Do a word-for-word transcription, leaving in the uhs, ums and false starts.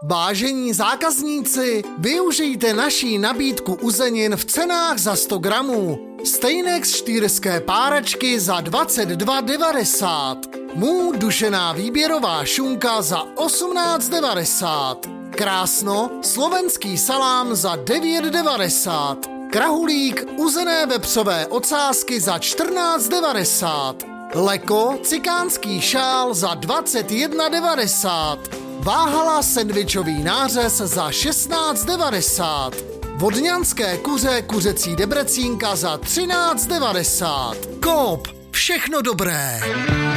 Vážení zákazníci, využijte naší nabídku uzenin v cenách za sto gramů. Stejnek z štýrské páračky za dvacet dva devadesát. Mů dušená výběrová šunka za osmnáct devadesát. Krásno slovenský salám za devět devadesát. Krahulík uzené vepřové ocásky za čtrnáct devadesát. Leko cikánský šál za dvacet jedna devadesát. Váhala sendvičový nářez za šestnáct devadesát. Vodňanské kuře kuřecí debrecínka za třináct devadesát. Coop, všechno dobré.